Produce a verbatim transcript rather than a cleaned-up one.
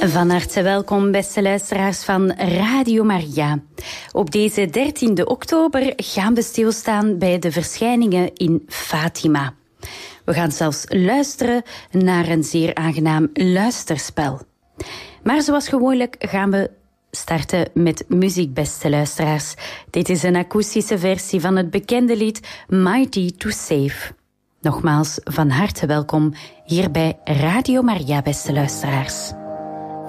Van harte welkom, beste luisteraars van Radio Maria. Op deze dertiende oktober gaan we stilstaan bij de verschijningen in Fatima. We gaan zelfs luisteren naar een zeer aangenaam luisterspel. Maar zoals gewoonlijk gaan we starten met muziek, beste luisteraars. Dit is een akoestische versie van het bekende lied Mighty to Save. Nogmaals, van harte welkom hier bij Radio Maria, beste luisteraars.